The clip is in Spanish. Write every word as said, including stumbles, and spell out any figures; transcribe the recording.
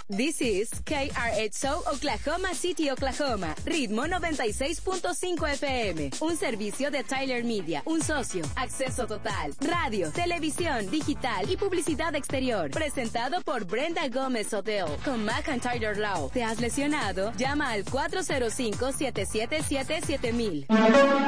This is K R H O Oklahoma City, Oklahoma. Ritmo noventa y seis punto cinco F M. Un servicio de Tyler Media. Un socio. Acceso total. Radio, televisión, digital y publicidad exterior. Presentado por Brenda Gómez Hotel. Con Mac and Tyler Law. ¿Te has lesionado? Llama al cuatro cero cinco, siete siete siete, siete mil.